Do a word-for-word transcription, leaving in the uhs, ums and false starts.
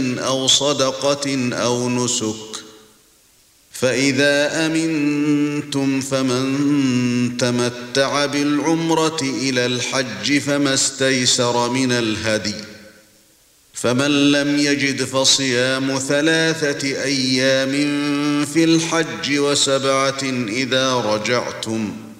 أو صدقة أو نسك فإذا أمنتم فمن تمتع بالعمرة إلى الحج فما استيسر من الهدي فمن لم يجد فصيام ثلاثة أيام في الحج وسبعة إذا رجعتم